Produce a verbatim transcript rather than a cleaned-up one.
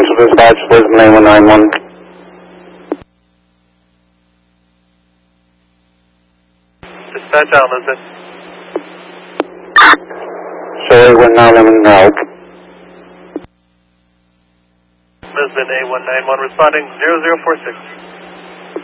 Central Dispatch, Lisbon A one nine one. Dispatch out, Lisbon. Show A one nine one now. Lisbon A one nine one responding zero zero four six.